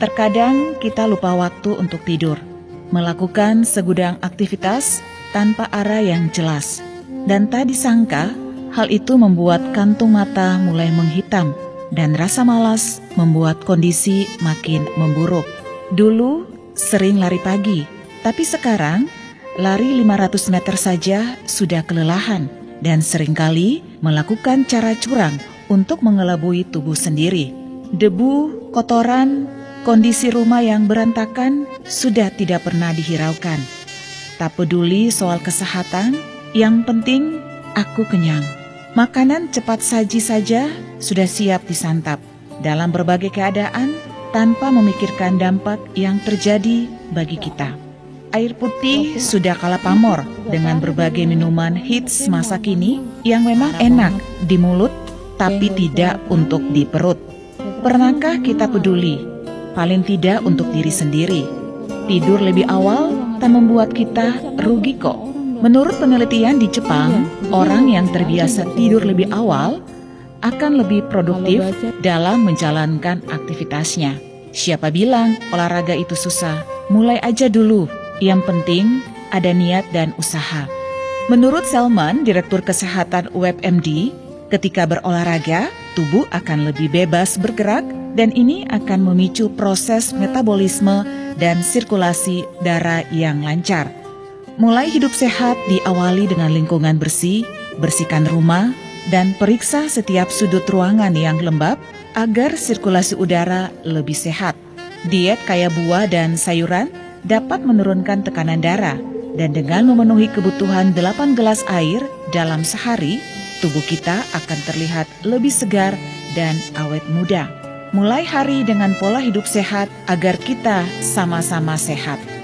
Terkadang kita lupa waktu untuk tidur, melakukan segudang aktivitas tanpa arah yang jelas. Dan tak disangka, hal itu membuat kantung mata mulai menghitam dan rasa malas membuat kondisi makin memburuk. Dulu sering lari pagi, tapi sekarang lari 500 meter saja sudah kelelahan dan seringkali melakukan cara curang untuk mengelabui tubuh sendiri. Debu, kotoran, kondisi rumah yang berantakan sudah tidak pernah dihiraukan. Tak peduli soal kesehatan, yang penting aku kenyang. Makanan cepat saji saja sudah siap disantap dalam berbagai keadaan tanpa memikirkan dampak yang terjadi bagi kita. Air putih sudah kalah pamor dengan berbagai minuman hits masa kini yang memang enak di mulut tapi tidak untuk di perut. Pernahkah kita peduli? Paling tidak untuk diri sendiri. Tidur lebih awal tak membuat kita rugi kok. Menurut penelitian di Jepang, orang yang terbiasa tidur lebih awal akan lebih produktif dalam menjalankan aktivitasnya. Siapa bilang olahraga itu susah? Mulai aja dulu. Yang penting ada niat dan usaha. Menurut Selman, Direktur Kesehatan WebMD, ketika berolahraga, tubuh akan lebih bebas bergerak dan ini akan memicu proses metabolisme dan sirkulasi darah yang lancar. Mulai hidup sehat diawali dengan lingkungan bersih, bersihkan rumah, dan periksa setiap sudut ruangan yang lembab agar sirkulasi udara lebih sehat. Diet kaya buah dan sayuran dapat menurunkan tekanan darah dan dengan memenuhi kebutuhan 8 gelas air dalam sehari, tubuh kita akan terlihat lebih segar dan awet muda. Mulai hari dengan pola hidup sehat agar kita sama-sama sehat.